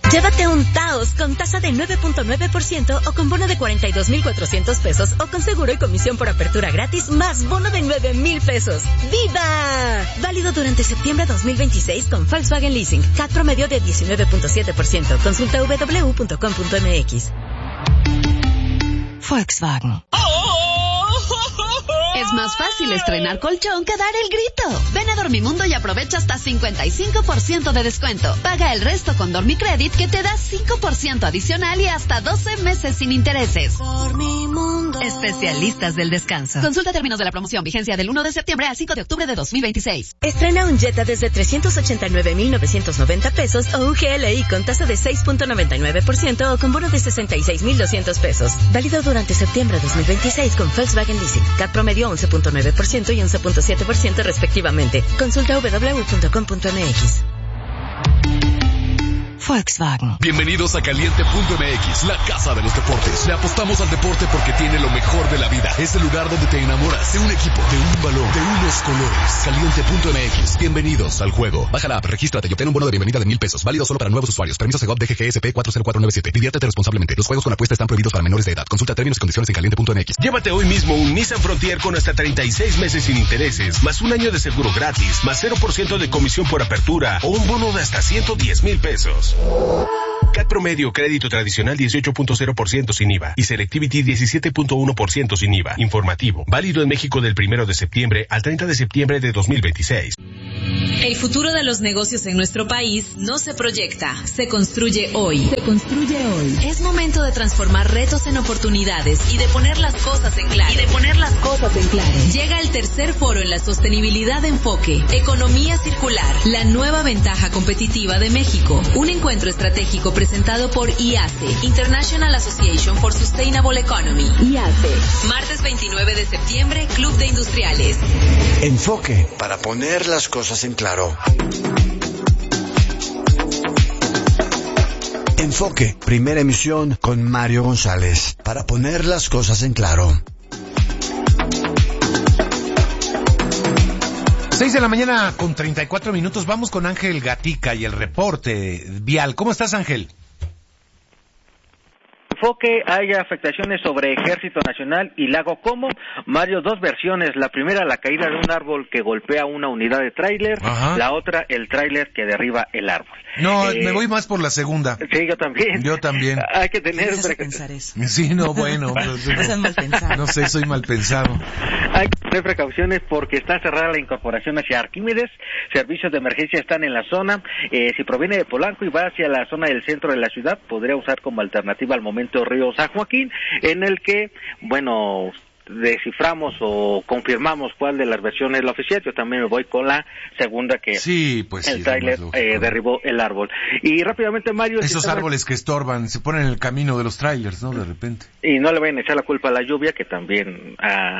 Llévate un Taos con tasa de 9.9% o con bono de 42,400 pesos o con seguro y comisión por apertura gratis más bono de 9,000 pesos. ¡Viva! Válido durante septiembre 2026 con Volkswagen Leasing. CAT promedio de 19.7%. Consulta www.com.mx. Volkswagen. Es más fácil estrenar colchón que dar el grito. Ven a Dormimundo y aprovecha hasta 55% de descuento. Paga el resto con Dormicredit que te da 5% adicional y hasta 12 meses sin intereses. Dormimundo. Especialistas del descanso. Consulta términos de la promoción. Vigencia del 1 de septiembre al 5 de octubre de 2026. Estrena un Jetta desde 389,990 pesos o un GLI con tasa de 6.99% o con bono de 66,200 pesos. Válido durante septiembre de 2026 con Volkswagen Leasing. CAT promedio 11.9% y 11.7% respectivamente. Consulta www.com.mx. Volkswagen. Bienvenidos a Caliente.mx, la casa de los deportes. Le apostamos al deporte porque tiene lo mejor de la vida. Es el lugar donde te enamoras de un equipo, de un balón, de unos colores. Caliente.mx. Bienvenidos al juego. Baja la app, regístrate y obtén un bono de bienvenida de 1,000 pesos. Válido solo para nuevos usuarios. Permiso Segov DGGSP 40497. Diviértete responsablemente. Los juegos con apuesta están prohibidos para menores de edad. Consulta términos y condiciones en Caliente.mx. Llévate hoy mismo un Nissan Frontier con hasta 36 meses sin intereses, más un año de seguro gratis, más 0% de comisión por apertura o un bono de hasta 110,000 pesos. CAT promedio crédito tradicional 18.0% sin IVA y Selectivity 17.1% sin IVA. Informativo. Válido en México del 1 de septiembre al 30 de septiembre de 2026. El futuro de los negocios en nuestro país no se proyecta, se construye hoy. Es momento de transformar retos en oportunidades y de poner las cosas en claro. Llega el tercer foro en la sostenibilidad de enfoque, economía circular, la nueva ventaja competitiva de México. Un encuentro estratégico presentado por IACE, International Association for Sustainable Economy. IACE. Martes 29 de septiembre, Club de Industriales. Enfoque, para poner las cosas en claro. Enfoque, primera emisión con Mario González, para poner las cosas en claro. 6 de la mañana con 34 minutos. Vamos con Ángel Gatica y el reporte vial. ¿Cómo estás, Ángel? Enfoque, hay afectaciones sobre Ejército Nacional y Lago Como. Mario, dos versiones. La primera, la caída de un árbol que golpea una unidad de tráiler. La otra, el tráiler que derriba el árbol. No, me voy más por la segunda. Sí, yo también. Hay que tener... pensar eso. Sí, no, bueno. No sé, soy mal pensado. Hay que tener precauciones porque está cerrada la incorporación hacia Arquímedes. Servicios de emergencia están en la zona. Si proviene de Polanco y va hacia la zona del centro de la ciudad, podría usar como alternativa al momento Río San Joaquín, en el que, bueno, desciframos o confirmamos cuál de las versiones es la oficial. Yo también me voy con la segunda, que el tráiler derribó el árbol. Y rápidamente, Mario... Esos árboles que estorban, se ponen en el camino de los tráilers, ¿no? De repente. Y no le vayan a echar la culpa a la lluvia, que también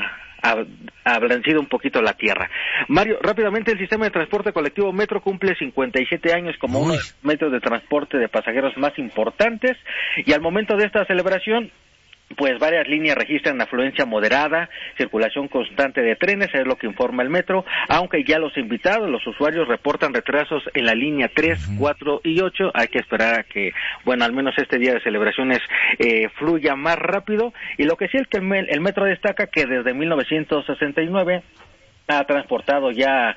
ha blandido un poquito la tierra. Mario, rápidamente, el sistema de transporte colectivo Metro cumple 57 años como uno de los medios de transporte de pasajeros más importantes, y al momento de esta celebración, pues varias líneas registran afluencia moderada, circulación constante de trenes, es lo que informa el Metro, aunque ya los invitados, los usuarios, reportan retrasos en la línea 3, 4 y 8, hay que esperar a que, bueno, al menos este día de celebraciones fluya más rápido, y lo que sí es que el Metro destaca que desde 1969 ha transportado ya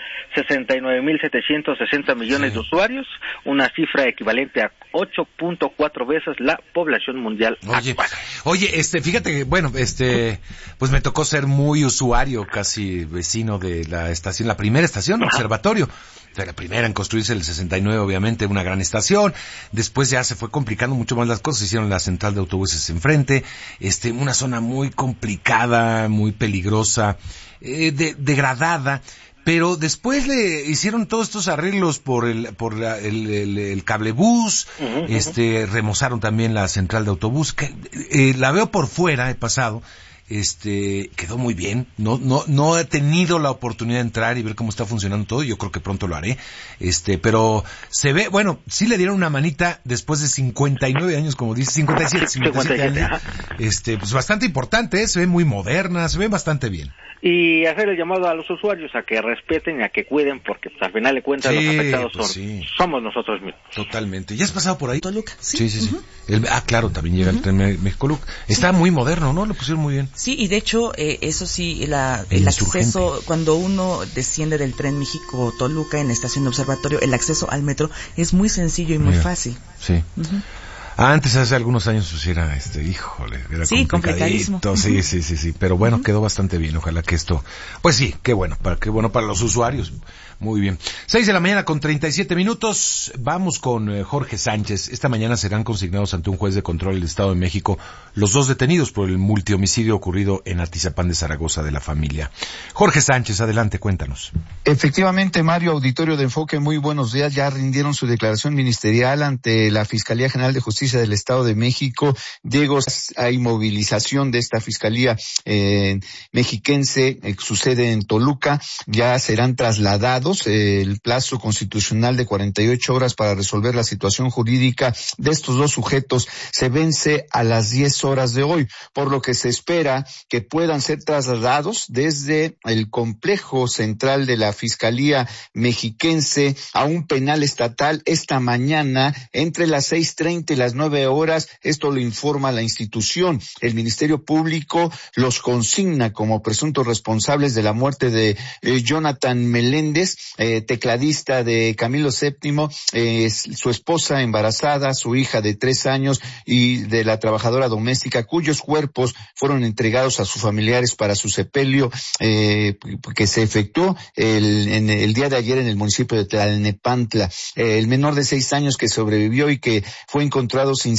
69,760 millones de usuarios, una cifra equivalente a 8.4 veces la población mundial actual. Oye, fíjate que, bueno, pues me tocó ser muy usuario, casi vecino de la estación, la primera estación, observatorio. O sea, la primera en construirse el 69, obviamente, una gran estación. Después ya se fue complicando mucho más las cosas. Hicieron la central de autobuses enfrente. Una zona muy complicada, muy peligrosa, degradada. Pero después le hicieron todos estos arreglos por el cablebús. Remozaron también la central de autobús. La veo por fuera, he pasado. quedó muy bien. No he tenido la oportunidad de entrar y ver cómo está funcionando todo. Yo creo que pronto lo haré. Pero se ve, bueno, sí le dieron una manita después de 59 años, como dice, 57 años. Pues bastante importante, se ve muy moderna, se ve bastante bien. Y hacer el llamado a los usuarios a que respeten y a que cuiden, porque pues, al final de cuentas los afectados somos nosotros mismos. Totalmente. ¿Ya has pasado por ahí? Toluca, sí. Claro, también llega el tren México-Luc. Está muy moderno, ¿no? Lo pusieron muy bien. Sí, y de hecho, eso sí, el acceso, cuando uno desciende del tren México-Toluca en la estación de Observatorio, el acceso al metro es muy sencillo y muy fácil. Sí. Antes, hace algunos años, pues era, híjole, era complicadísimo. Sí, pero bueno, quedó bastante bien, ojalá que esto, pues sí, qué bueno para los usuarios. Muy bien. 6:37 a.m. Vamos con Jorge Sánchez. Esta mañana serán consignados ante un juez de control del Estado de México los 2 detenidos por el multihomicidio ocurrido en Atizapán de Zaragoza de la familia. Jorge Sánchez, adelante, cuéntanos. Efectivamente, Mario, auditorio de Enfoque, muy buenos días. Ya rindieron su declaración ministerial ante la Fiscalía General de Justicia del Estado de México. Diego, hay movilización de esta Fiscalía mexiquense, sucede en Toluca. Ya serán trasladados. El plazo constitucional de 48 horas para resolver la situación jurídica de estos 2 sujetos se vence a las 10 horas de hoy, por lo que se espera que puedan ser trasladados desde el complejo central de la Fiscalía mexiquense a un penal estatal esta mañana entre las 6:30 y las 9 horas. Esto lo informa la institución. El Ministerio Público los consigna como presuntos responsables de la muerte de Jonathan Meléndez, tecladista de Camilo VII, su esposa embarazada, su hija de 3 años y de la trabajadora doméstica, cuyos cuerpos fueron entregados a sus familiares para su sepelio, que se efectuó el día de ayer en el municipio de Tlalnepantla. El menor de 6 años que sobrevivió y que fue encontrado sin